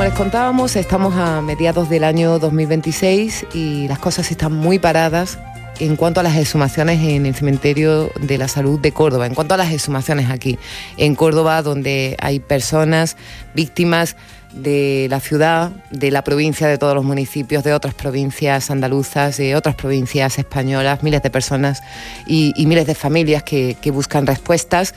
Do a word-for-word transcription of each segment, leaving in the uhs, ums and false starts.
les contábamos, estamos a mediados del año dos mil veintiséis y las cosas están muy paradas en cuanto a las exhumaciones en el cementerio de la Salud de Córdoba, en cuanto a las exhumaciones aquí en Córdoba, donde hay personas víctimas de la ciudad, de la provincia, de todos los municipios, de otras provincias andaluzas, de otras provincias españolas, miles de personas y, y miles de familias que, que buscan respuestas.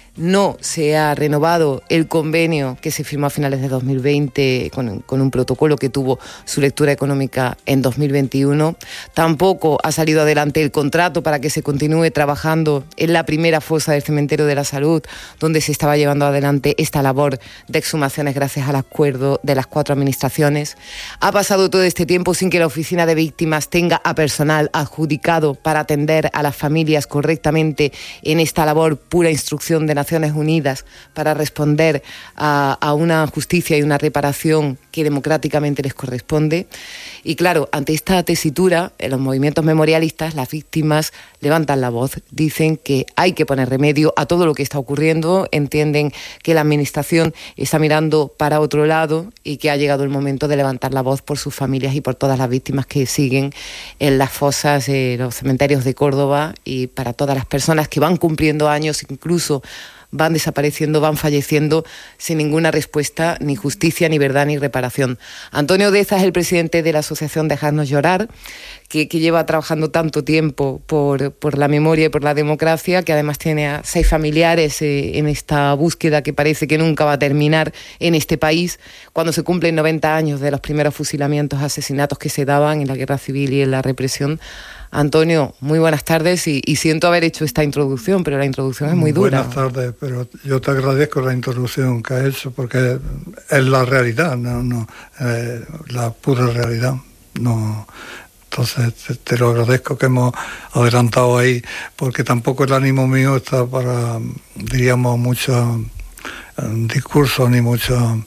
No se ha renovado el convenio que se firmó a finales de dos mil veinte con, con un protocolo que tuvo su lectura económica en dos mil veintiuno. Tampoco ha salido adelante el contrato para que se continúe trabajando en la primera fosa del Cementerio de la Salud, donde se estaba llevando adelante esta labor de exhumaciones gracias al acuerdo de las cuatro administraciones. Ha pasado todo este tiempo sin que la Oficina de Víctimas tenga a personal adjudicado para atender a las familias correctamente en esta labor pura instrucción de Naciones Unidas para responder a, a una justicia y una reparación que democráticamente les corresponde. Y claro, ante esta tesitura, en los movimientos memorialistas, las víctimas levantan la voz, dicen que hay que poner remedio a todo lo que está ocurriendo, entienden que la administración está mirando para otro lado y que ha llegado el momento de levantar la voz por sus familias y por todas las víctimas que siguen en las fosas de los cementerios de Córdoba y para todas las personas que van cumpliendo años, incluso van desapareciendo, van falleciendo sin ninguna respuesta, ni justicia, ni verdad, ni reparación. Antonio Deza es el presidente de la asociación Dejarnos Llorar, que, que lleva trabajando tanto tiempo por, por la memoria y por la democracia, que además tiene a seis familiares eh, en esta búsqueda que parece que nunca va a terminar en este país, cuando se cumplen noventa años de los primeros fusilamientos, asesinatos que se daban en la guerra civil y en la represión. Antonio, muy buenas tardes y, y siento haber hecho esta introducción, pero la introducción es muy dura. Buenas tardes, pero yo te agradezco la introducción que has hecho porque es la realidad, no, no eh, la pura realidad. No, entonces te, te lo agradezco que hemos adelantado ahí, porque tampoco el ánimo mío está para, diríamos, mucho eh, discurso ni mucho.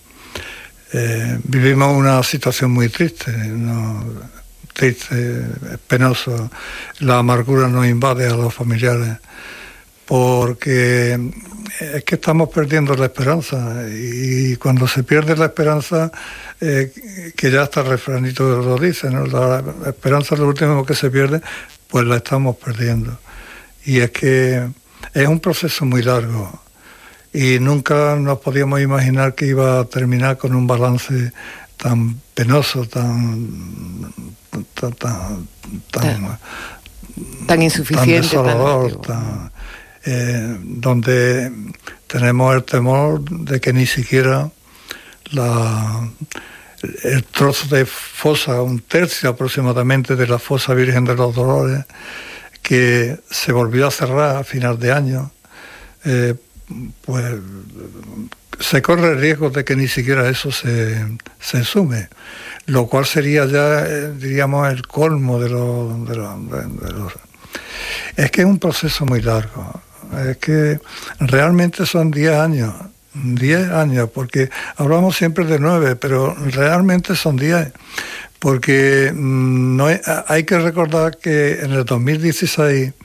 Eh, vivimos una situación muy triste, ¿no? Triste, penoso. La amargura nos invade a los familiares porque es que estamos perdiendo la esperanza y cuando se pierde la esperanza, eh, que ya hasta el refranito lo dice, ¿no? La esperanza es lo último que se pierde, pues la estamos perdiendo. Y es que es un proceso muy largo y nunca nos podíamos imaginar que iba a terminar con un balance tan penoso, tan tan tan, tan, tan insuficiente, tan desolador, tan, eh, donde tenemos el temor de que ni siquiera la, el trozo de fosa, un tercio aproximadamente de la fosa Virgen de los Dolores, que se volvió a cerrar a final de año, eh, pues se corre el riesgo de que ni siquiera eso se, se sume, lo cual sería ya, eh, diríamos, el colmo de los, de, los, de, de los... Es que es un proceso muy largo, es que realmente son diez años, diez años, porque hablamos siempre de nueve, pero realmente son diez, porque mmm, no hay, hay que recordar que en el dos mil dieciséis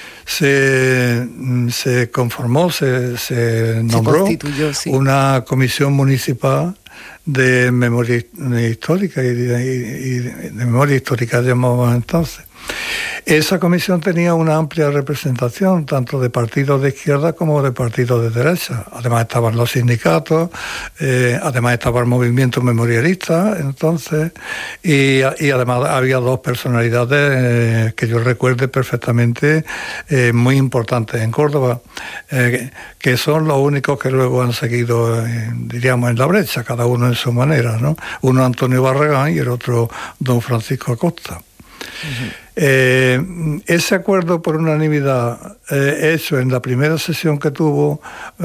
Se, se conformó, se, se nombró se sí. una comisión municipal de memoria histórica y de, y de memoria histórica llamamos entonces. Esa comisión tenía una amplia representación, tanto de partidos de izquierda como de partidos de derecha. Además estaban los sindicatos, eh, además estaba el movimiento memorialista, entonces, y, y además había dos personalidades eh, que yo recuerde perfectamente, eh, muy importantes en Córdoba, eh, que son los únicos que luego han seguido, eh, diríamos, en la brecha, cada uno en su manera, ¿no? Uno Antonio Barragán y el otro don Francisco Acosta. Uh-huh. Eh, ese acuerdo por unanimidad eh, hecho en la primera sesión que tuvo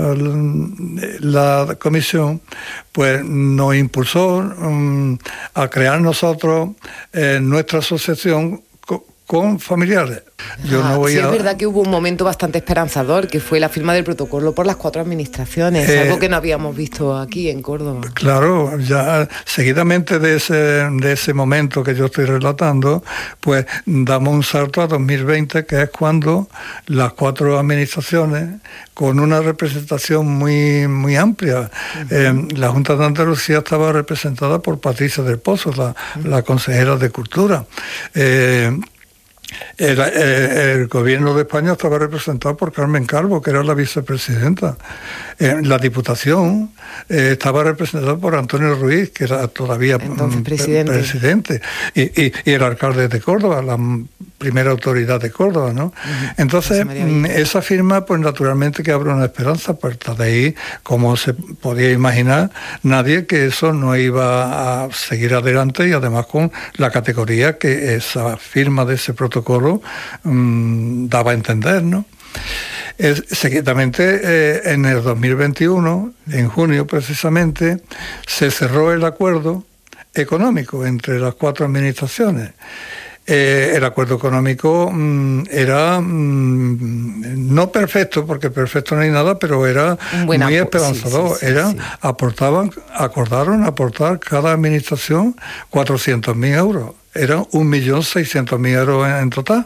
eh, la comisión, pues nos impulsó um, a crear nosotros eh, nuestra asociación co- con familiares. Yo ah, no voy sí, a... es verdad que hubo un momento bastante esperanzador, que fue la firma del protocolo por las cuatro administraciones, eh, algo que no habíamos visto aquí en Córdoba. Claro, ya seguidamente de ese, de ese momento que yo estoy relatando, pues damos un salto a dos mil veinte, que es cuando las cuatro administraciones, con una representación muy, muy amplia, uh-huh. eh, la Junta de Andalucía estaba representada por Patricia del Pozo, la, uh-huh. la consejera de Cultura. Eh, El, el, el gobierno de España estaba representado por Carmen Calvo, que era la vicepresidenta. Eh, la Diputación eh, estaba representada por Antonio Ruiz, que era todavía Entonces, presidente. presidente. Y, y, y el alcalde de Córdoba, la primera autoridad de Córdoba, ¿no? Uh-huh. Entonces, esa firma, pues naturalmente que abre una esperanza, pues de ahí, como se podía imaginar, nadie que eso no iba a seguir adelante, y además con la categoría que esa firma de ese protocolo um, daba a entender, ¿no? Es, seguidamente, eh, en el dos mil veintiuno, en junio precisamente, se cerró el acuerdo económico entre las cuatro administraciones. Eh, el acuerdo económico mmm, era mmm, no perfecto, porque perfecto no hay nada, pero era muy apo- esperanzador. Sí, sí, sí, era, sí. Aportaban, acordaron aportar cada administración cuatrocientos mil euros. Eran un millón seiscientos mil euros en, en total,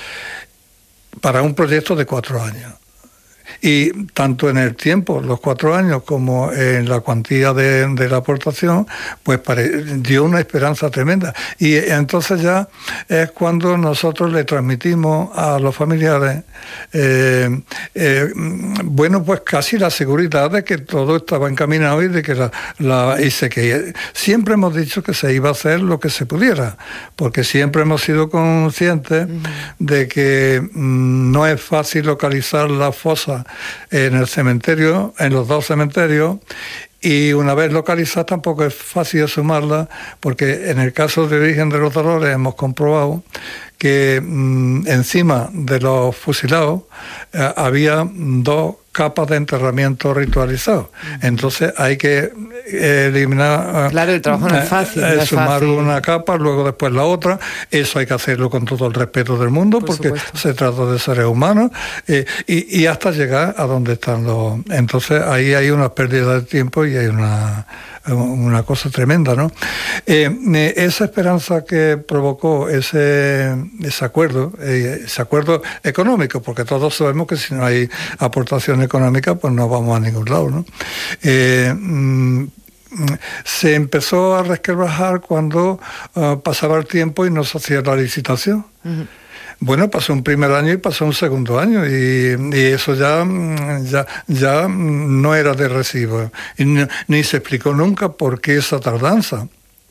para un proyecto de cuatro años. Y tanto en el tiempo, los cuatro años, como en la cuantía de, de la aportación, pues pare, dio una esperanza tremenda. Y entonces ya es cuando nosotros le transmitimos a los familiares, eh, eh, bueno, pues casi la seguridad de que todo estaba encaminado y de que la, la y sé que siempre hemos dicho que se iba a hacer lo que se pudiera, porque siempre hemos sido conscientes uh-huh. de que mm, no es fácil localizar la fosa en el cementerio, en los dos cementerios, y una vez localizada tampoco es fácil sumarla, porque en el caso de Virgen de los Dolores hemos comprobado que mmm, encima de los fusilados eh, había dos capas de enterramiento ritualizado. Entonces hay que eh, eliminar... Claro, el trabajo no es fácil. Eh, no es sumar fácil. una capa, luego después la otra. Eso hay que hacerlo con todo el respeto del mundo, Por porque supuesto. se trata de seres humanos, eh, y, y hasta llegar a donde están los... Entonces ahí hay una pérdida de tiempo y hay una... una cosa tremenda, ¿no? Eh, esa esperanza que provocó ese, ese acuerdo, eh, ese acuerdo económico, porque todos sabemos que si no hay aportación económica, pues no vamos a ningún lado, ¿no? Eh, mm, se empezó a resquebrajar cuando uh, pasaba el tiempo y no se hacía la licitación. Uh-huh. Bueno, pasó un primer año y pasó un segundo año, y, y eso ya, ya, ya no era de recibo. Y ni, ni se explicó nunca por qué esa tardanza.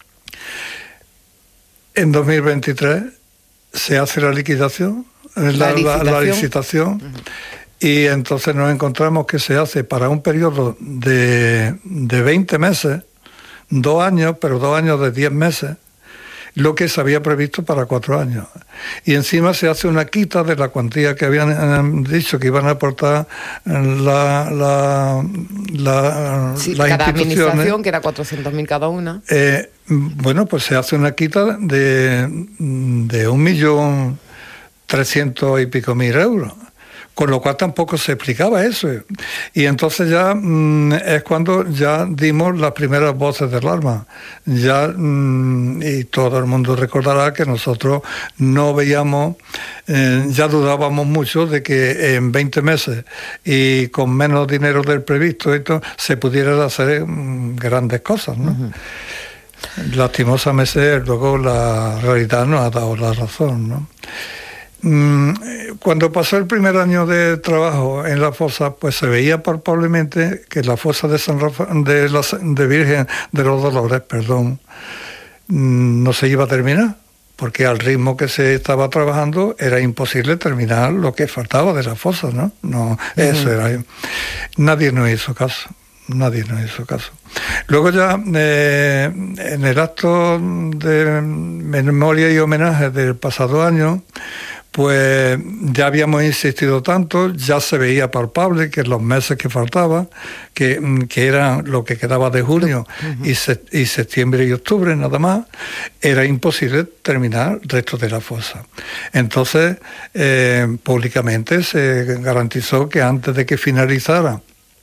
En dos mil veintitrés se hace la liquidación, la, la, licitación. la, la licitación, uh-huh. y entonces nos encontramos que se hace para un periodo de, de veinte meses, dos años, pero dos años de diez meses, lo que se había previsto para cuatro años. Y encima se hace una quita de la cuantía que habían eh, dicho que iban a aportar la, la, la, sí, las cada instituciones. administración, que era cuatrocientos mil cada una. Eh, bueno, pues se hace una quita de, de un millón trescientos y pico mil euros. Con lo cual tampoco se explicaba eso. Y entonces ya mmm, es cuando ya dimos las primeras voces de alarma. Ya, mmm, y todo el mundo recordará que nosotros no veíamos, eh, ya dudábamos mucho de que en veinte meses y con menos dinero del previsto esto, se pudieran hacer mmm, grandes cosas, ¿no? Uh-huh. Lastimosamente luego la realidad nos ha dado la razón, ¿no? Cuando pasó el primer año de trabajo en la fosa, pues se veía palpablemente que la fosa de San Rafael, de, la, de Virgen de los Dolores, perdón, no se iba a terminar, porque al ritmo que se estaba trabajando era imposible terminar lo que faltaba de la fosa, ¿no? No, uh-huh. Eso era. Nadie nos hizo caso. Nadie nos hizo caso. Luego ya, eh, en el acto de memoria y homenaje del pasado año, pues ya habíamos insistido tanto, ya se veía palpable que en los meses que faltaban, que, que eran lo que quedaba de junio uh-huh. y, se, y septiembre y octubre nada más, era imposible terminar el resto de la fosa. Entonces, eh, públicamente se garantizó que antes de que finalizara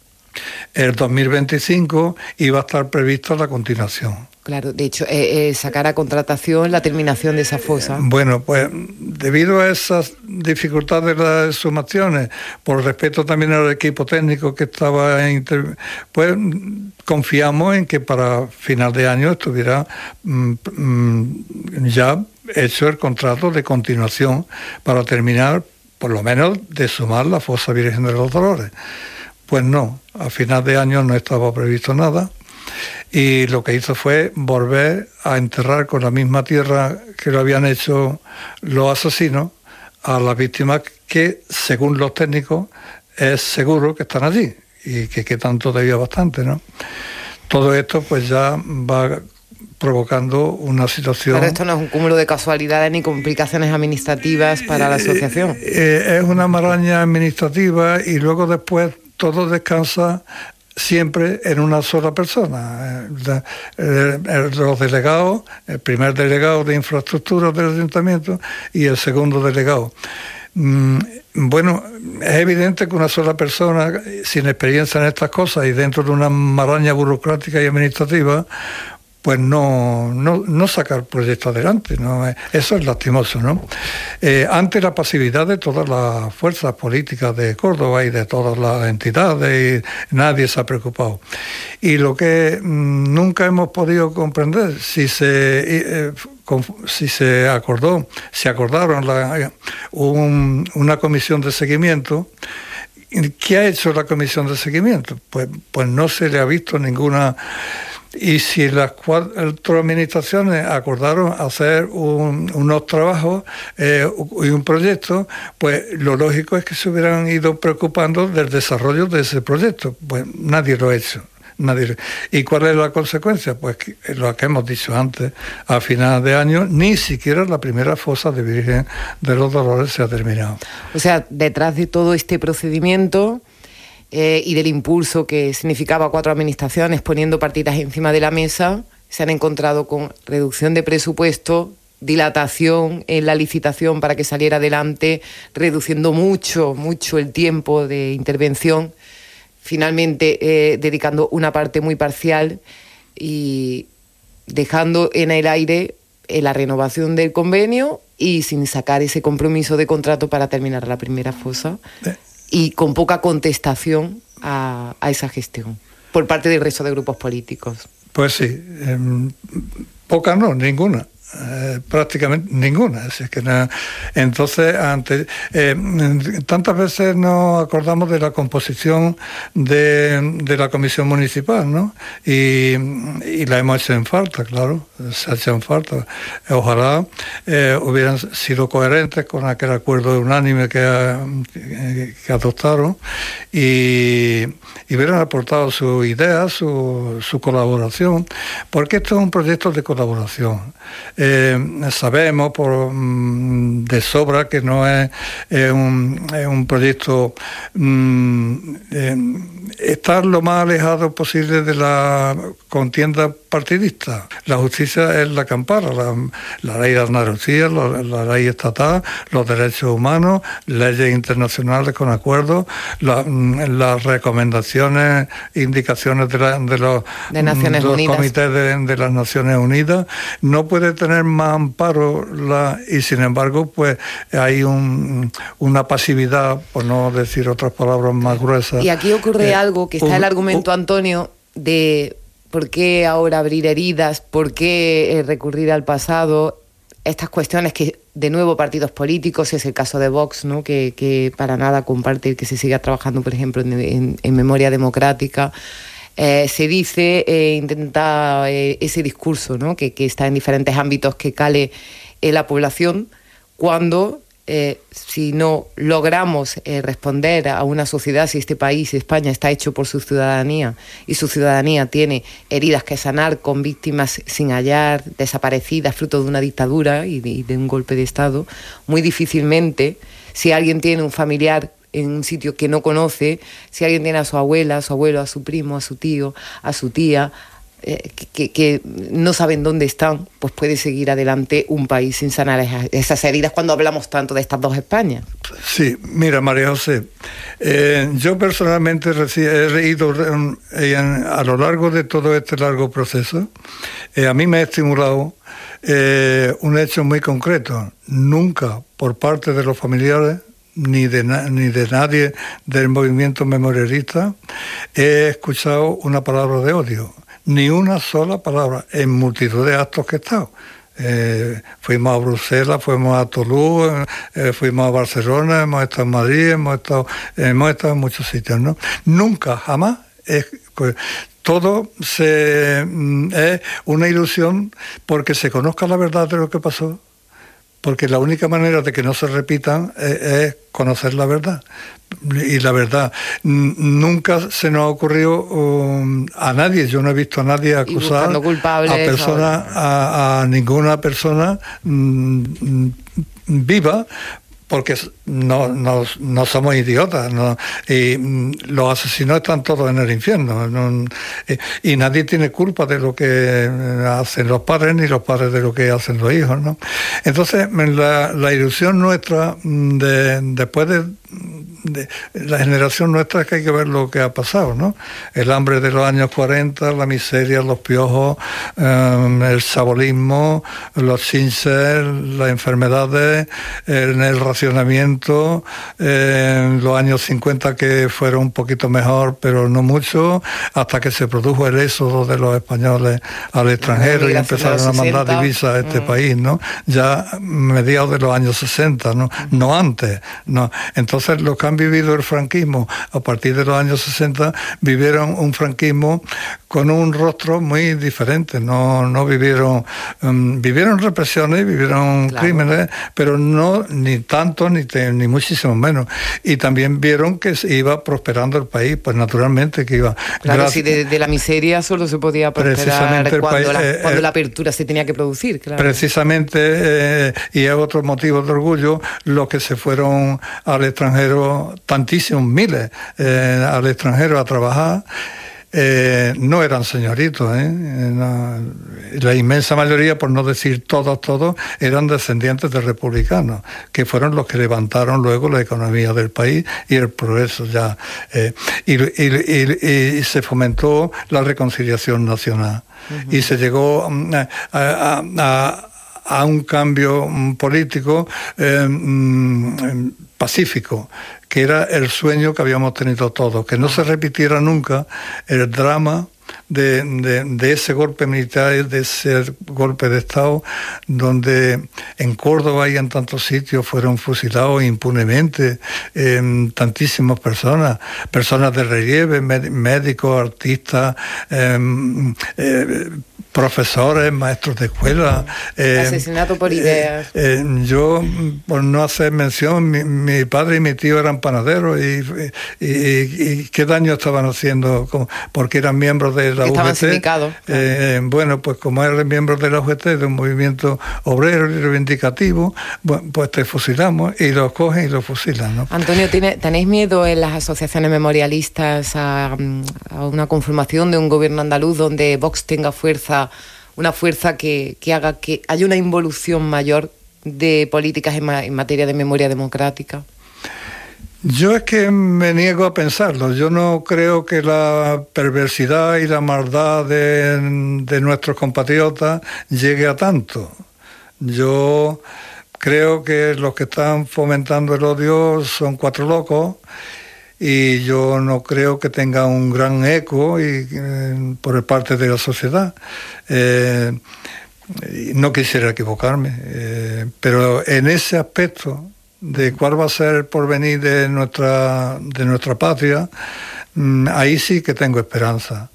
el dos mil veinticinco iba a estar previsto la continuación. Claro, de hecho, eh, eh, sacar a contratación la terminación de esa fosa. Bueno, pues debido a esas dificultades de las exhumaciones, por respeto también al equipo técnico que estaba, inter... pues confiamos en que para final de año estuviera mm, mm, ya hecho el contrato de continuación para terminar, por lo menos, de exhumar la fosa Virgen de los Dolores. Pues no, a final de año no estaba previsto nada y lo que hizo fue volver a enterrar con la misma tierra que lo habían hecho los asesinos a las víctimas que, según los técnicos, es seguro que están allí y que, que tanto debía bastante, ¿no? Todo esto pues ya va provocando una situación... Pero esto no es un cúmulo de casualidades ni complicaciones administrativas para la asociación. Eh, eh, es una maraña administrativa y luego después todo descansa siempre en una sola persona. Eh, eh, los delegados, el primer delegado de infraestructura del ayuntamiento y el segundo delegado. Mm, bueno, es evidente que una sola persona sin experiencia en estas cosas y dentro de una maraña burocrática y administrativa, pues no, no, no sacar el proyecto adelante, ¿no? Eso es lastimoso, ¿no? Eh, ante la pasividad de todas las fuerzas políticas de Córdoba y de todas las entidades, y nadie se ha preocupado. Y lo que mmm, nunca hemos podido comprender, si se, eh, con, si se acordó, se acordaron la, un, una comisión de seguimiento. ¿Qué ha hecho la comisión de seguimiento? Pues, pues no se le ha visto ninguna... Y si las cuatro administraciones acordaron hacer un, unos trabajos eh, y un proyecto, pues lo lógico es que se hubieran ido preocupando del desarrollo de ese proyecto. Pues nadie lo ha hecho. Nadie. ¿Y cuál es la consecuencia? Pues que, lo que hemos dicho antes, a finales de año ni siquiera la primera fosa de Virgen de los Dolores se ha terminado. O sea, detrás de todo este procedimiento... Eh, y del impulso que significaba cuatro administraciones poniendo partidas encima de la mesa, se han encontrado con reducción de presupuesto, dilatación en la licitación para que saliera adelante, reduciendo mucho, mucho el tiempo de intervención, finalmente eh, dedicando una parte muy parcial y dejando en el aire eh, la renovación del convenio y sin sacar ese compromiso de contrato para terminar la primera fosa. Eh. Y con poca contestación a, a esa gestión por parte del resto de grupos políticos. Pues sí, eh, poca no, ninguna. Eh, prácticamente ninguna. Es que no, entonces, ante, eh, tantas veces nos acordamos de la composición de, de la comisión municipal, ¿no? Y, y la hemos hecho en falta, claro, se ha hecho en falta. Ojalá eh, hubieran sido coherentes con aquel acuerdo unánime que, que, que adoptaron y, y hubieran aportado sus ideas, su, su colaboración, porque esto es un proyecto de colaboración. Eh, sabemos por mm, de sobra que no es, eh, un, es un proyecto mm, eh, estar lo más alejado posible de la contienda partidista. La justicia es la campana, la, la ley de Andalucía, la, la ley estatal, los derechos humanos, leyes internacionales con acuerdos, la, las recomendaciones, indicaciones de, la, de los, de Naciones los Unidas. comités de, de las Naciones Unidas. No puede tener más amparo la, y sin embargo pues hay un, una pasividad, por no decir otras palabras más gruesas. Y aquí ocurre eh, algo que está un, el argumento, un, Antonio, de por qué ahora abrir heridas, por qué eh, recurrir al pasado, estas cuestiones que de nuevo partidos políticos, es el caso de Vox, ¿no? que, que para nada comparte que se siga trabajando, por ejemplo, en, en, en memoria democrática. Eh, se dice, eh, intenta eh, ese discurso, ¿no? que, que está en diferentes ámbitos que cale en la población, cuando eh, si no logramos eh, responder a una sociedad, si este país, España, está hecho por su ciudadanía y su ciudadanía tiene heridas que sanar, con víctimas sin hallar, desaparecidas, fruto de una dictadura y de, y de un golpe de Estado, muy difícilmente, si alguien tiene un familiar en un sitio que no conoce, si alguien tiene a su abuela, a su abuelo, a su primo, a su tío, a su tía, eh, que, que, que no saben dónde están, pues puede seguir adelante un país sin sanar esas, esas heridas cuando hablamos tanto de estas dos Españas. Sí, mira, María José, eh, yo personalmente he leído eh, a lo largo de todo este largo proceso, eh, a mí me ha estimulado eh, un hecho muy concreto. Nunca por parte de los familiares ni de, na- ni de nadie del movimiento memorialista he escuchado una palabra de odio, ni una sola palabra, en multitud de actos que he estado. Eh, fuimos a Bruselas, fuimos a Toulouse, eh, fuimos a Barcelona, hemos estado en Madrid, hemos estado, hemos estado en muchos sitios, ¿no? Nunca, jamás, es, pues, todo se, mm, es una ilusión porque se conozca la verdad de lo que pasó. Porque la única manera de que no se repitan es, es conocer la verdad. Y la verdad, n- nunca se nos ha ocurrido um, a nadie, yo no he visto a nadie acusar a personas, a, a ninguna persona mm, viva, porque no, no, no somos idiotas, ¿no? Y mm, los asesinos están todos en el infierno, ¿no? Y, y nadie tiene culpa de lo que hacen los padres, ni los padres de lo que hacen los hijos, ¿no? Entonces, la, la ilusión nuestra, de, después de, de la generación nuestra, es que hay que ver lo que ha pasado, ¿no? El hambre de los años cuarenta, la miseria, los piojos, eh, el sabolismo, los chinches, las enfermedades, el, el racionamiento, eh, en los años cincuenta, que fueron un poquito mejor, pero no mucho, hasta que se produjo el éxodo de los españoles al extranjero y empezaron a mandar divisas a este mm. país, ¿no? Ya mediados de los años sesenta, ¿no? Mm. No antes, ¿no? Entonces, los que han vivido el franquismo a partir de los años sesenta vivieron un franquismo con un rostro muy diferente, no, no vivieron, um, vivieron represiones, vivieron claro. crímenes, pero no ni tanto ni, te, ni muchísimo menos. Y también vieron que se iba prosperando el país, pues naturalmente que iba. Claro, gracias, si de, de la miseria solo se podía prosperar cuando, país, la, eh, cuando eh, la apertura se tenía que producir. Claro. Precisamente, eh, y es otro motivo de orgullo, los que se fueron al extranjero, tantísimos miles, eh, al extranjero a trabajar, Eh, no eran señoritos, ¿eh? La, la inmensa mayoría, por no decir todos, todos, eran descendientes de republicanos, que fueron los que levantaron luego la economía del país y el progreso ya. Eh, y, y, y, y se fomentó la reconciliación nacional. Uh-huh. Y se llegó a, a, a, a un cambio político eh, pacífico, que era el sueño que habíamos tenido todos, que no se repitiera nunca el drama de, de, de ese golpe militar, de ese golpe de Estado, donde en Córdoba y en tantos sitios fueron fusilados impunemente eh, tantísimas personas, personas de relieve, médicos, artistas, eh, eh, profesores, maestros de escuela. Eh, Asesinato por ideas. Eh, eh, yo, por no hacer mención, mi, mi padre y mi tío eran panaderos y, y, y, y qué daño estaban haciendo porque eran miembros de la U G T. Estaban sindicados. Claro. Eh, bueno, pues como eran miembros de la U G T, de un movimiento obrero y reivindicativo, bueno, pues te fusilamos y los cogen y los fusilan, ¿no? Antonio, ¿tiene, ¿tenéis miedo en las asociaciones memorialistas a, a una conformación de un gobierno andaluz donde Vox tenga fuerza, una fuerza que, que haga que haya una involución mayor de políticas en, ma- en materia de memoria democrática? Yo es que me niego a pensarlo. Yo no creo que la perversidad y la maldad de, de nuestros compatriotas llegue a tanto. Yo creo que los que están fomentando el odio son cuatro locos, y yo no creo que tenga un gran eco y, eh, por parte de la sociedad. Eh, no quisiera equivocarme, eh, pero en ese aspecto de cuál va a ser el porvenir de nuestra, de nuestra patria, mmm, ahí sí que tengo esperanza.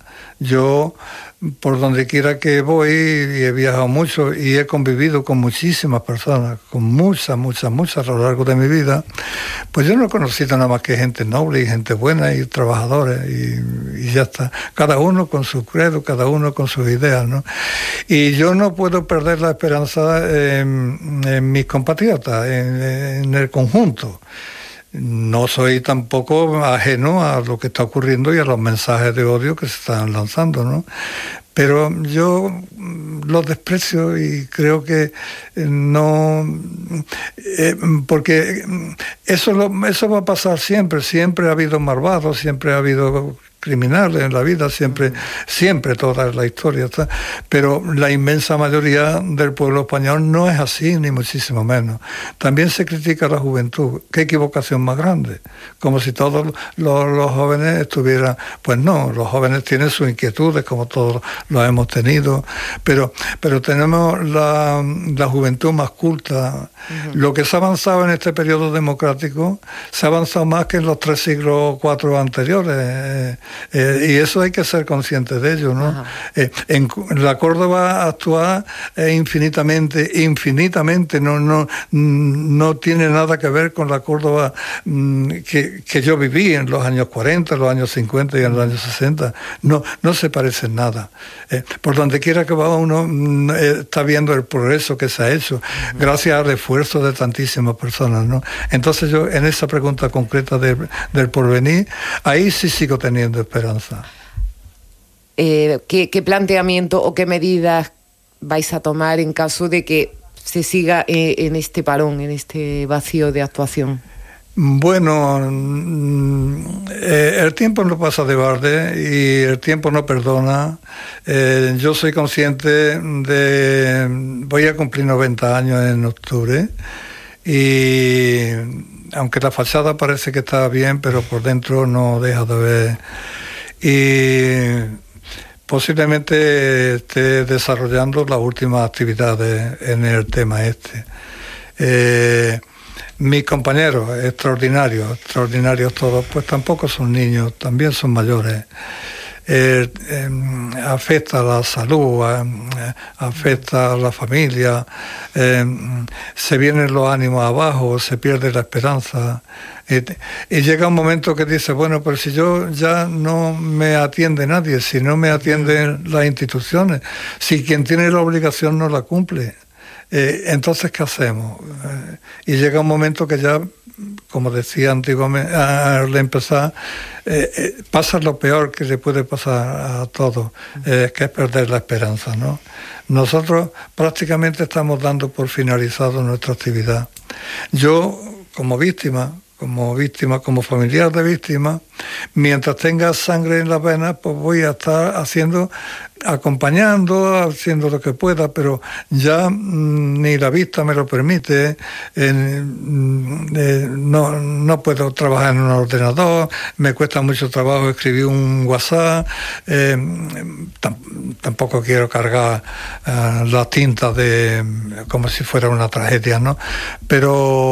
Yo, por donde quiera que voy, y he viajado mucho y he convivido con muchísimas personas, con muchas, muchas, muchas a lo largo de mi vida, pues yo no he conocido nada más que gente noble y gente buena y trabajadores y, y ya está. Cada uno con su credo, cada uno con sus ideas, ¿no? Y yo no puedo perder la esperanza en, en mis compatriotas, en, en el conjunto. No soy tampoco ajeno a lo que está ocurriendo y a los mensajes de odio que se están lanzando, ¿no? Pero yo los desprecio y creo que no... Eh, porque eso, lo, eso va a pasar siempre. Siempre ha habido malvados, siempre ha habido criminales en la vida, siempre, siempre toda la historia está. Pero la inmensa mayoría del pueblo español no es así, ni muchísimo menos. También se critica a la juventud. ¿Qué equivocación más grande? Como si todos los, los jóvenes estuvieran... Pues no, los jóvenes tienen sus inquietudes, como todos los hemos tenido, pero, pero tenemos la, la juventud más culta. Uh-huh. Lo que se ha avanzado en este periodo democrático se ha avanzado más que en los tres siglos o cuatro anteriores. Eh, Eh, y eso hay que ser consciente de ello, ¿no? Eh, en la Córdoba actual es infinitamente, infinitamente, no, no, no tiene nada que ver con la Córdoba mmm, que, que yo viví en los años cuarenta, en los años cincuenta y en los años sesenta. No, no se parece en nada. Eh, por donde quiera que va uno mmm, eh, está viendo el progreso que se ha hecho, uh-huh. gracias al esfuerzo de tantísimas personas, ¿no? Entonces yo en esa pregunta concreta de, del porvenir, ahí sí sigo teniendo esperanza. Eh, ¿qué, ¿Qué planteamiento o qué medidas vais a tomar en caso de que se siga eh, en este parón, en este vacío de actuación? Bueno, eh, el tiempo no pasa de balde y el tiempo no perdona. Eh, yo soy consciente de... Voy a cumplir noventa años en octubre y aunque la fachada parece que está bien, pero por dentro no deja de ver. Y posiblemente esté desarrollando las últimas actividades en el tema este. Eh, mis compañeros, extraordinarios, extraordinarios todos, pues tampoco son niños, también son mayores. Eh, eh, afecta a la salud, eh, afecta a la familia, eh, se vienen los ánimos abajo, se pierde la esperanza. Y, y llega un momento que dice, bueno, pero si yo ya no me atiende nadie, si no me atienden las instituciones, si quien tiene la obligación no la cumple, eh, entonces ¿qué hacemos? Eh, y llega un momento que ya, como decía antiguamente al empezar, eh, eh, pasa lo peor que le puede pasar a todos, eh, que es perder la esperanza, ¿no? Nosotros prácticamente estamos dando por finalizado nuestra actividad. Yo, como víctima, como víctima, como familiar de víctima, mientras tenga sangre en las venas, pues voy a estar haciendo, acompañando, haciendo lo que pueda, pero ya mmm, ni la vista me lo permite, eh, eh, no, no puedo trabajar en un ordenador, me cuesta mucho trabajo escribir un WhatsApp, eh, tam- tampoco quiero cargar uh, la tinta de como si fuera una tragedia, ¿no? Pero